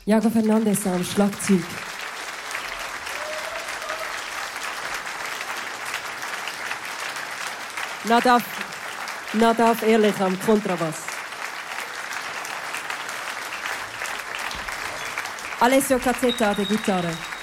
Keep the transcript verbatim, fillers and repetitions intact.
Jago Fernandez am Schlagzeug. Nadav, Nadav Ehrlich am Kontrabass. Alessio Cazzetta an der Gitarre.